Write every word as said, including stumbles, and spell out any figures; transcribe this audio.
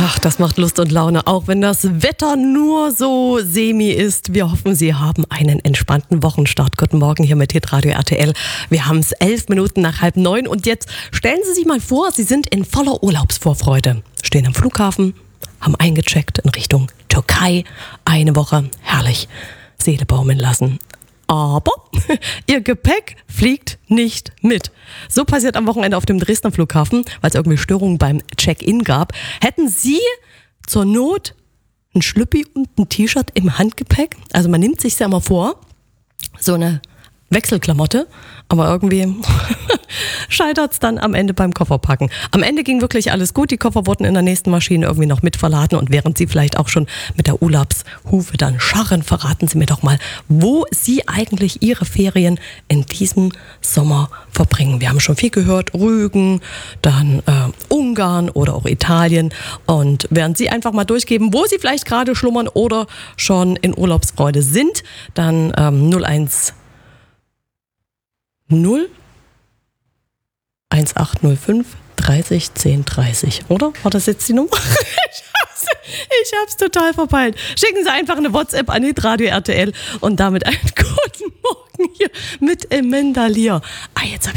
Ach, das macht Lust und Laune, auch wenn das Wetter nur so semi ist. Wir hoffen, Sie haben einen entspannten Wochenstart. Guten Morgen hier mit Hitradio R T L. Wir haben es elf Minuten nach halb neun und jetzt stellen Sie sich mal vor, Sie sind in voller Urlaubsvorfreude. Stehen am Flughafen, haben eingecheckt in Richtung Türkei. Eine Woche, herrlich, Seele baumeln lassen. Aber Ihr Gepäck fliegt nicht mit. So passiert am Wochenende auf dem Dresdner Flughafen, weil es irgendwie Störungen beim Check-in gab. Hätten Sie zur Not ein Schlüppi und ein T-Shirt im Handgepäck? Also man nimmt sich ja immer vor, so eine Wechselklamotte, aber irgendwie scheitert es dann am Ende beim Kofferpacken. Am Ende ging wirklich alles gut, die Koffer wurden in der nächsten Maschine irgendwie noch mitverladen und während Sie vielleicht auch schon mit der Urlaubshufe dann scharren, verraten Sie mir doch mal, wo Sie eigentlich Ihre Ferien in diesem Sommer verbringen. Wir haben schon viel gehört, Rügen, dann äh, Ungarn oder auch Italien, und während Sie einfach mal durchgeben, wo Sie vielleicht gerade schlummern oder schon in Urlaubsfreude sind, dann ähm, null eins null eins acht null fünf dreißig zehn dreißig, oder? War das jetzt die Nummer? Ich hab's, ich hab's total verpeilt. Schicken Sie einfach eine WhatsApp an Hitradio R T L und damit einen guten Morgen hier mit Amanda Lear. Ah, jetzt habe ich